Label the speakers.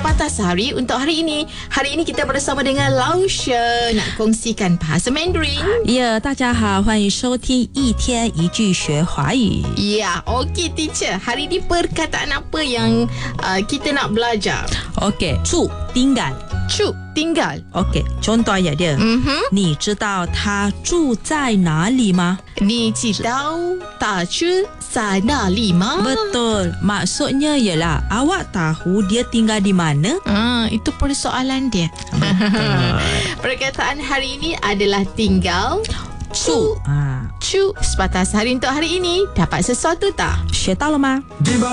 Speaker 1: Sepatah Sehari untuk hari ini. Hari ini kita bersama dengan Lausha nak kongsikan bahasa Mandarin.
Speaker 2: 大家好，欢迎收听一天一句学华语。
Speaker 1: Ya, okey teacher. Hari ini perkataan apa yang kita nak belajar?
Speaker 2: OK， 住 tinggal。
Speaker 1: Cu, tinggal.
Speaker 2: OK， contoh ayat dia. 你知道他住在哪里吗？
Speaker 1: Ni tahu tak cu sana lima?
Speaker 2: Betul. Maksudnya ialah awak tahu dia tinggal di mana?
Speaker 1: Itu persoalan dia. Perkataan hari ini adalah tinggal. Cu. Cu. Sepatah sehari untuk hari ini. Dapat sesuatu tak?
Speaker 2: 学到了吗？